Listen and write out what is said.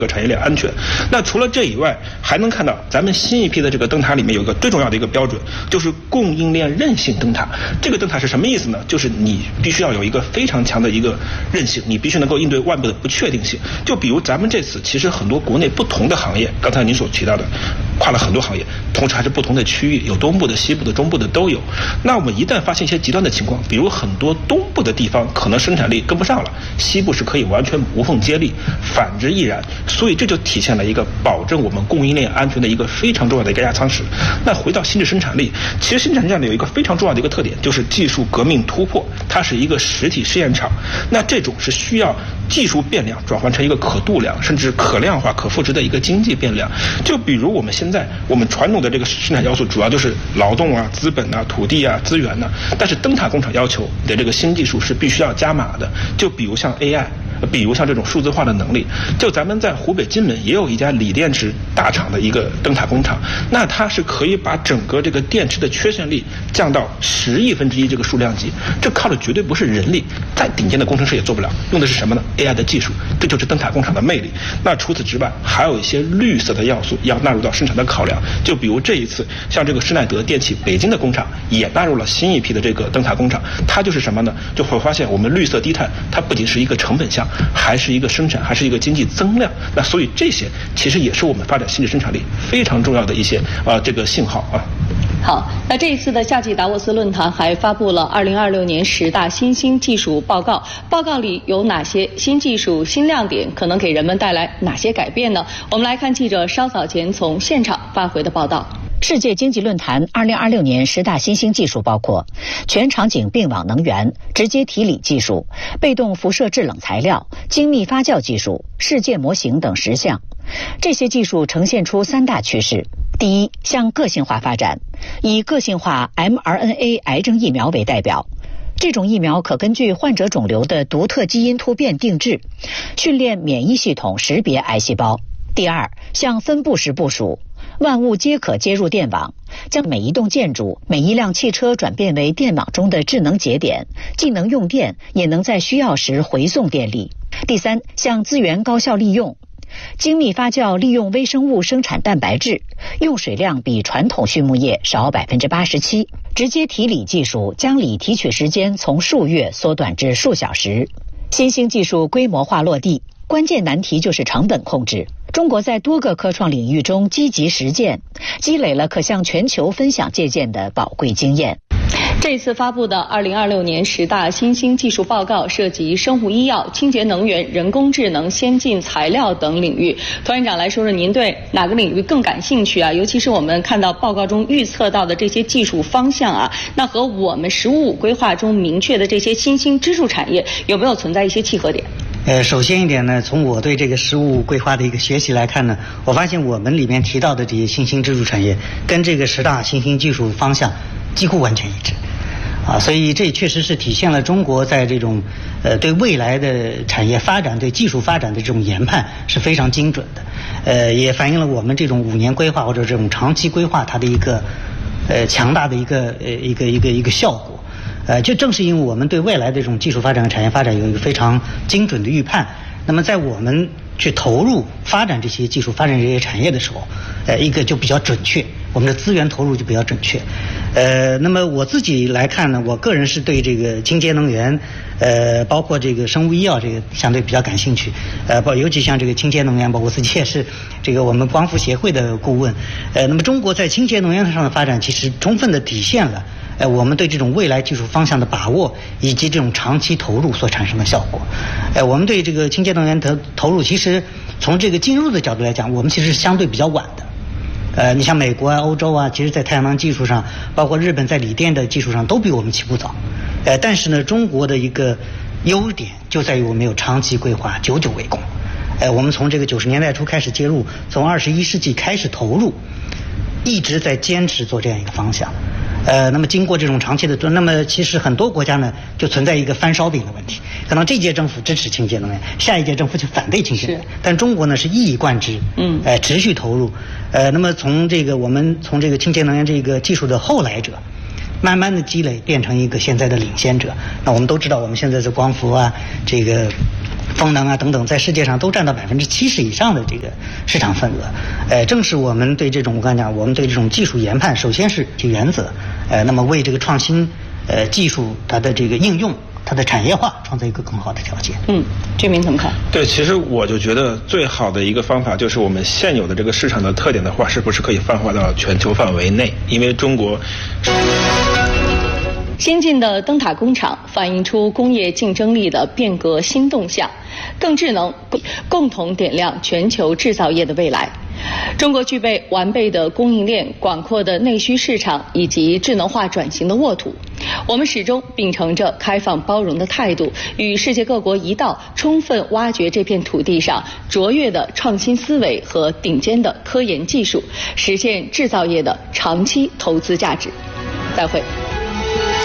产业链安全。那除了这以外，还能看到咱们新一批的这个灯塔里面有一个最重要的一个标准，就是供应链韧性灯塔。这个灯塔是什么意思呢？就是你必须要有一个非常强的一个韧性，你必须能够应对外部的不确定性。就比如咱们这次其实很多国内不同的行业，刚才您所提到的，跨了很多行业，同时还是不同的区域，有东部的、西部的、中部的都有。那我们一旦发现一些极端的情况，比如很多东部的地方可能生产力跟不上了，西部是可以完全无缝接力，反之亦然。所以这就体现了一个保证我们供应链安全的一个非常重要的一个压舱石。那回到新质生产力，其实新质生产力有一个非常重要的一个特点，就是技术革命突破，它是一个实体试验场。那这种是需要技术变量转换成一个可度量甚至可量化可复制的一个经济变量。就比如我们现在我们传统的这个生产要素主要就是劳动啊、资本啊、土地啊、资源啊，但是灯塔工厂要求你的这个新技术是必须要加码的。就比如像 AI，比如像这种数字化的能力，就咱们在湖北荆门也有一家锂电池大厂的一个灯塔工厂，那它是可以把整个这个电池的缺陷率降到10亿分之一这个数量级，这靠的绝对不是人力，再顶尖的工程师也做不了，用的是什么呢？ AI 的技术，这就是灯塔工厂的魅力。那除此之外，还有一些绿色的要素要纳入到生产的考量，就比如这一次像这个施耐德电器北京的工厂也纳入了新一批的这个灯塔工厂，它就是什么呢？就会发现我们绿色低碳，它不仅是一个成本项，还是一个生产，还是一个经济增量。那所以这些其实也是我们发展新质生产力非常重要的一些这个信号啊。 好，那这一次的夏季达沃斯论坛还发布了2026年10大新兴技术报告，报告里有哪些新技术、新亮点，可能给人们带来哪些改变呢？我们来看记者稍早前从现场发回的报道。 世界经济论坛2026年10大新兴技术包括全场景并网能源、直接提锂技术、被动辐射制冷材料、精密发酵技术、世界模型等10项。这些技术呈现出3大趋势。第一，向个性化发展，以个性化 mRNA 癌症疫苗为代表。这种疫苗可根据患者肿瘤的独特基因突变定制，训练免疫系统识别癌细胞。第二，向分布式部署，万物皆可接入电网，将每一栋建筑、每一辆汽车转变为电网中的智能节点，既能用电，也能在需要时回送电力。第三，向资源高效利用，精密发酵利用微生物生产蛋白质，用水量比传统畜牧业少87%。直接提锂技术将锂提取时间从数月缩短至数小时。新兴技术规模化落地，关键难题就是成本控制。中国在多个科创领域中积极实践，积累了可向全球分享借鉴的宝贵经验。 这次发布的2026年10大新兴技术报告涉及生物医药、清洁能源、人工智能、先进材料等领域。团院长来说说您对哪个领域更感兴趣啊？尤其是我们看到报告中预测到的这些技术方向啊，那和我们“15+5”规划中明确的这些新兴支柱产业有没有存在一些契合点？ 首先一点呢，从我对这个15+5规划的一个学习来看呢，我发现我们里面提到的这些新兴支柱产业跟这个10大新兴技术方向几乎完全一致。所以这确实是体现了中国在这种对未来的产业发展、对技术发展的这种研判是非常精准的，也反映了我们这种5年规划或者这种长期规划它的一个强大的一个效果。就正是因为我们对未来的这种技术发展和产业发展有一个非常精准的预判，那么在我们去投入发展这些技术、发展这些产业的时候，一个就比较准确，我们的资源投入就比较准确。那么我自己来看呢，我个人是对这个清洁能源，包括这个生物医药这个相对比较感兴趣。尤其像这个清洁能源，我自己也是这个我们光伏协会的顾问。那么中国在清洁能源上的发展，其实充分的体现了我们对这种未来技术方向的把握以及这种长期投入所产生的效果。我们对这个清洁能源投入，其实从这个进入的角度来讲，我们其实是相对比较晚的。你像美国啊、欧洲啊，其实在太阳能技术上，包括日本在锂电的技术上都比我们起步早。但是呢，中国的一个优点就在于我们有长期规划，久久为功。我们从这个90年代初开始介入，从21世纪开始投入，一直在坚持做这样一个方向。那么经过这种长期的那么其实很多国家呢就存在一个翻烧饼的问题，可能这届政府支持清洁能源，下一届政府就反对清洁能源，但中国呢是一以贯之，持续投入。那么我们从这个清洁能源这个技术的后来者，慢慢的积累变成一个现在的领先者。那我们都知道，我们现在的光伏啊，这个风能啊等等，在世界上都占到70%以上的这个市场份额。正是我们对这种我刚才讲，我们对这种技术研判，首先是原则，那么为这个创新技术它的这个应用。它的产业化创造一个更好的条件。 这边怎么看？ 对，其实我就觉得最好的一个方法就是我们现有的这个市场的特点的话，是不是可以泛化到全球范围内？因为中国先进的灯塔工厂反映出工业竞争力的变革新动向，更智能，共同点亮全球制造业的未来。中国具备完备的供应链、广阔的内需市场以及智能化转型的沃土。我们始终秉承着开放包容的态度，与世界各国一道，充分挖掘这片土地上卓越的创新思维和顶尖的科研技术，实现制造业的长期投资价值。再会。